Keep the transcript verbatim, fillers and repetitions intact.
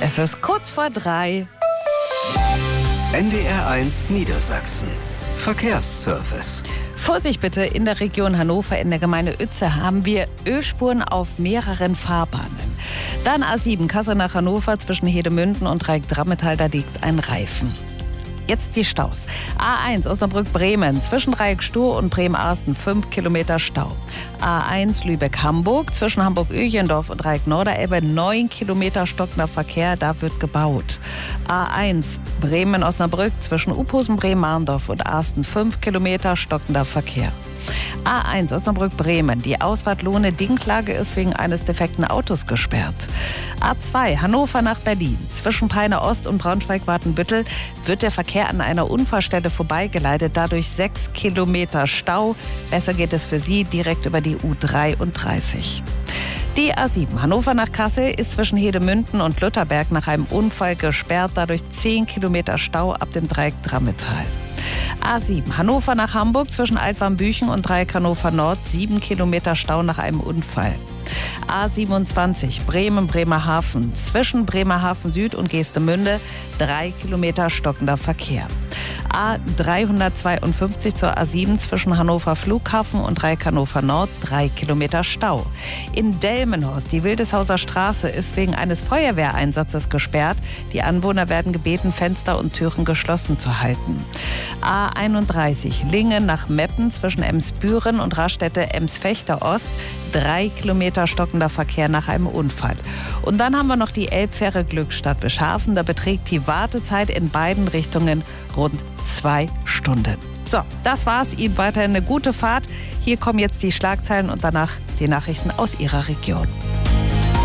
Es ist kurz vor drei. N D R eins Niedersachsen. Verkehrsservice. Vorsicht bitte, in der Region Hannover, in der Gemeinde Uetze, haben wir Ölspuren auf mehreren Fahrbahnen. Dann A sieben, Kassel nach Hannover, zwischen Hedemünden und Dreieck-Drammetal, da liegt ein Reifen. Jetzt die Staus. A eins Osnabrück-Bremen, zwischen Dreieck-Stur und Bremen-Arsten, fünf Kilometer Stau. A eins Lübeck-Hamburg, zwischen Hamburg-Öjendorf und Dreieck-Norderelbe, neun Kilometer stockender Verkehr, da wird gebaut. A eins Bremen-Osnabrück, zwischen Uphusen, Bremen-Marndorf und Arsten, fünf Kilometer stockender Verkehr. A eins Osnabrück-Bremen. Die Ausfahrt Lohne-Dinklage ist wegen eines defekten Autos gesperrt. A zwei Hannover nach Berlin. Zwischen Peine Ost und Braunschweig-Watenbüttel wird der Verkehr an einer Unfallstelle vorbeigeleitet. Dadurch sechs Kilometer Stau. Besser geht es für Sie direkt über die U dreiunddreißig. Die A sieben Hannover nach Kassel ist zwischen Hedemünden und Lütterberg nach einem Unfall gesperrt. Dadurch zehn Kilometer Stau ab dem Dreieck Drammetal. A sieben Hannover nach Hamburg, zwischen Altwarmbüchen und Dreieck Hannover Nord, sieben Kilometer Stau nach einem Unfall. A siebenundzwanzig Bremen-Bremerhaven, zwischen Bremerhaven Süd und Geestemünde, drei Kilometer stockender Verkehr. A dreihundertzweiundfünfzig zur A sieben zwischen Hannover Flughafen und Dreieck Hannover Nord, drei Kilometer Stau. In Delmenhorst, die Wildeshauser Straße, ist wegen eines Feuerwehreinsatzes gesperrt. Die Anwohner werden gebeten, Fenster und Türen geschlossen zu halten. A einunddreißig Lingen nach Meppen, zwischen Emsbüren und Raststätte Ems-Fechter Ost, drei Kilometer stockender Verkehr nach einem Unfall. Und dann haben wir noch die Elbfähre Glückstadt-Beschafen. Da beträgt die Wartezeit in beiden Richtungen rund zwei Stunden. So, das war's. Ihnen weiterhin eine gute Fahrt. Hier kommen jetzt die Schlagzeilen und danach die Nachrichten aus Ihrer Region.